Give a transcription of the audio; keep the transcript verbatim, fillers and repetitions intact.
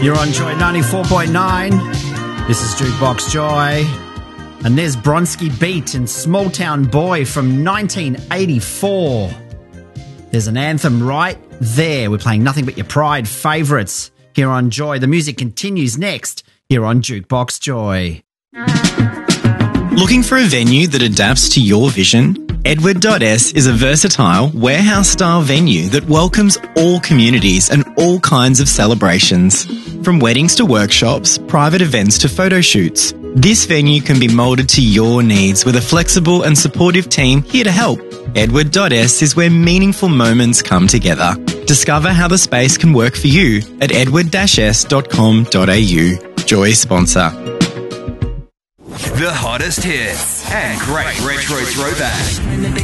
You're on Joy ninety-four point nine. This is Jukebox Joy. And there's Bronski Beat and Small Town Boy from nineteen eighty-four. There's an anthem right there. We're playing nothing but your Pride favourites here on Joy. The music continues next here on Jukebox Joy. Looking for a venue that adapts to your vision? Edward dot S is a versatile, warehouse-style venue that welcomes all communities and all kinds of celebrations. From weddings to workshops, private events to photo shoots, this venue can be moulded to your needs with a flexible and supportive team here to help. Edward dot S is where meaningful moments come together. Discover how the space can work for you at edward dash s dot com dot a u. Joy sponsor. The hottest hits and great retro throwback.